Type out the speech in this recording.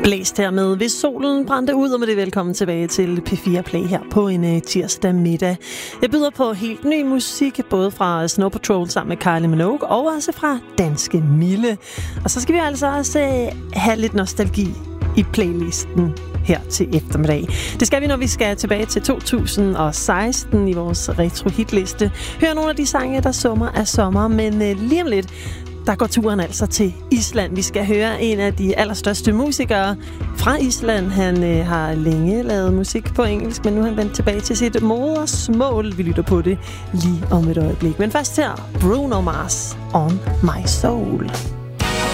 Blæst her med Hvis solen brændte ud, og med det velkommen tilbage til P4 Play her på en tirsdag middag. Jeg byder på helt ny musik, både fra Snow Patrol sammen med Kylie Minogue, og også fra Danske Mille. Og så skal vi altså også have lidt nostalgi i playlisten her til eftermiddag. Det skal vi, når vi skal tilbage til 2016 i vores retro-hitliste. Hør nogle af de sange, der summer af sommer, men lige om lidt, der går turen altså til Island. Vi skal høre en af de allerstørste musikere fra Island. Han har længe lavet musik på engelsk, men nu er han vendt tilbage til sit modersmål. Vi lytter på det lige om et øjeblik. Men først her, Bruno Mars, On My Soul.